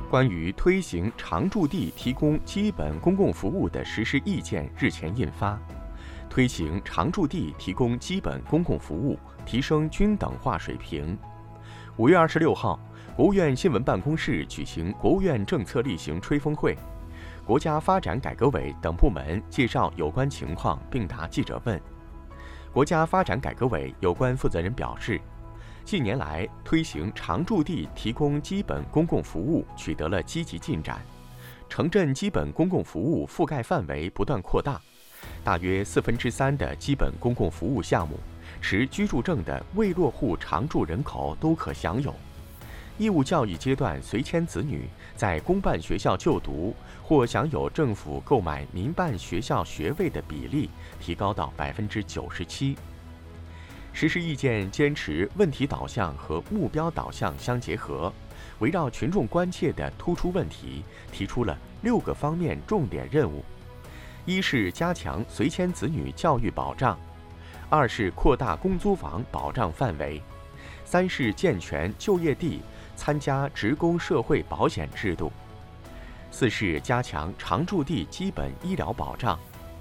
关于推行常住地提供基本公共服务的实施意见日前印发，推行常住地提供基本公共服务，提升均等化水平。5月26号，国务院新闻办公室举行国务院政策例行吹风会，国家发展改革委等部门介绍有关情况并答记者问。国家发展改革委有关负责人表示，近年来推行常住地提供基本公共服务取得了积极进展，城镇基本公共服务覆盖范围不断扩大，大约3/4的基本公共服务项目，持居住证的未落户常住人口都可享有。义务教育阶段随迁子女在公办学校就读或享有政府购买民办学校学位的比例提高到97%。实施意见坚持问题导向和目标导向相结合，围绕群众关切的突出问题，提出了6个方面重点任务：一是加强随迁子女教育保障；2是扩大公租房保障范围；3是健全就业地参加职工社会保险制度；4是加强常住地基本医疗保障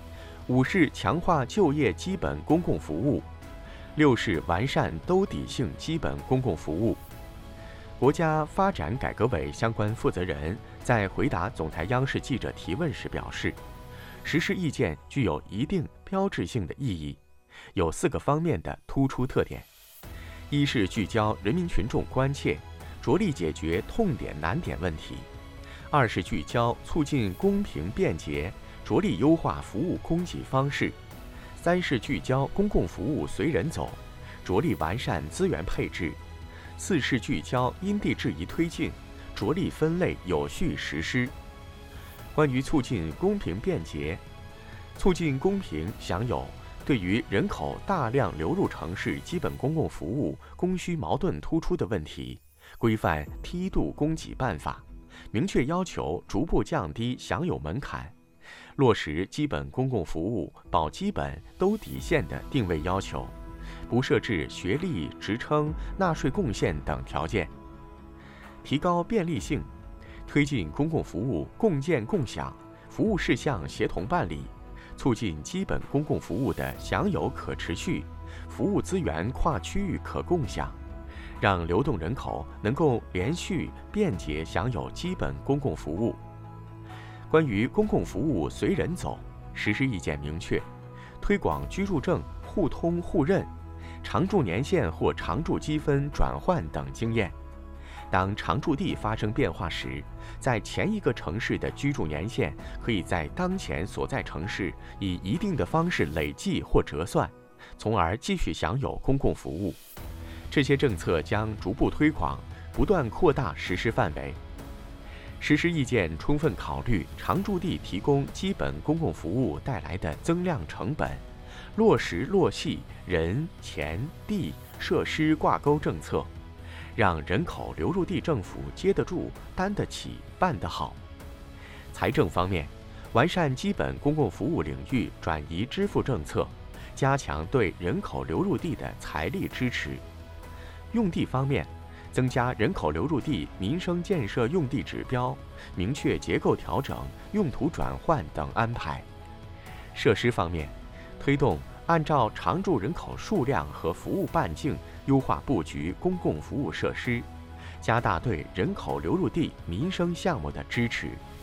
；5是强化就业基本公共服务；6是完善兜底性基本公共服务。国家发展改革委相关负责人在回答总台央视记者提问时表示，实施意见具有一定标志性的意义，有4个方面的突出特点：一是聚焦人民群众关切，着力解决痛点难点问题；2是聚焦促进公平便捷，着力优化服务供给方式；3是聚焦公共服务随人走，着力完善资源配置；4是聚焦因地制宜推进，着力分类有序实施。关于促进公平便捷，促进公平享有对于人口大量流入城市基本公共服务供需矛盾突出的问题，规范梯度供给办法，明确要求逐步降低享有门槛，落实基本公共服务保基本兜底线的定位要求，不设置学历、职称、纳税贡献等条件，提高便利性，推进公共服务共建共享，服务事项协同办理，促进基本公共服务的享有可持续，服务资源跨区域可共享，让流动人口能够连续便捷享有基本公共服务。关于公共服务随人走，实施意见明确，推广居住证互通互认、常住年限或常住积分转换等经验。当常住地发生变化时，在前一个城市的居住年限可以在当前所在城市以一定的方式累计或折算，从而继续享有公共服务。这些政策将逐步推广，不断扩大实施范围。实施意见充分考虑常住地提供基本公共服务带来的增量成本，落实落细人、钱、地、设施挂钩政策，让人口流入地政府接得住、担得起、办得好。财政方面，完善基本公共服务领域转移支付政策，加强对人口流入地的财力支持。用地方面，增加人口流入地民生建设用地指标，明确结构调整、用途转换等安排。设施方面，推动按照常住人口数量和服务半径优化布局公共服务设施，加大对人口流入地民生项目的支持。